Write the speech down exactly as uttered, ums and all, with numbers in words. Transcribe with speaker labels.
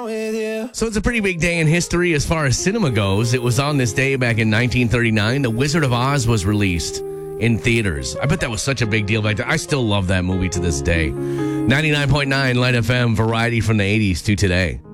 Speaker 1: with you.
Speaker 2: So it's a pretty big day in history as far as cinema goes. It was on this day back in nineteen thirty-nine. The Wizard of Oz was released in theaters. I bet that was such a big deal back then. I still love that movie to this day. ninety-nine point nine Light F M, variety from the eighties to today.